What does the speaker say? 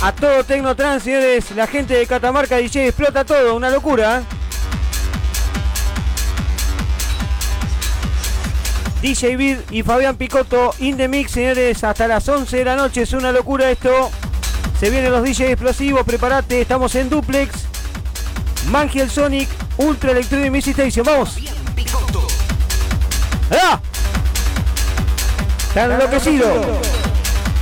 A todo Tecnotrans, señores. La gente de Catamarca DJ explota todo. Una locura. DJ Vid y Fabián Picotto in the mix, señores. Hasta las 11 de la noche. Es una locura esto. Se vienen los DJ explosivos. Prepárate. Estamos en Duplex. Mangiel Sonic. Ultra Electronic Music Station. Vamos. ¡Ah! Está enloquecido.